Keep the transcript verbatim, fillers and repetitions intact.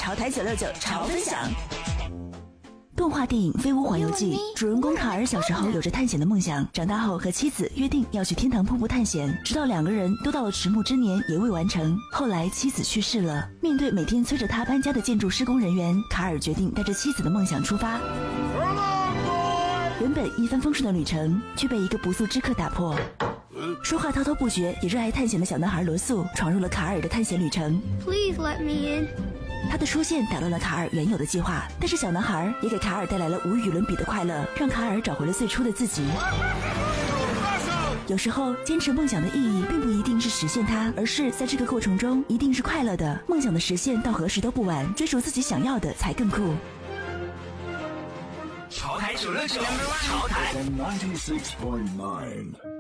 潮台九六九潮分享。动画电影《飞屋环游记》，主人公卡尔小时候有着探险的梦想，长大后和妻子约定要去天堂瀑布探险，直到两个人都到了迟暮之年也未完成。后来妻子去世了，面对每天催着他搬家的建筑施工人员，卡尔决定带着妻子的梦想出发。原本一帆风顺的旅程，却被一个不速之客打破。说话滔滔不绝也热爱探险的小男孩罗素闯入了卡尔的探险旅程。 Please let me in。 他的出现打乱了卡尔原有的计划，但是小男孩也给卡尔带来了无与伦比的快乐，让卡尔找回了最初的自己。有时候坚持梦想的意义并不一定是实现它，而是在这个过程中一定是快乐的。梦想的实现到何时都不晚，追逐自己想要的才更酷。 潮台九六九，潮台。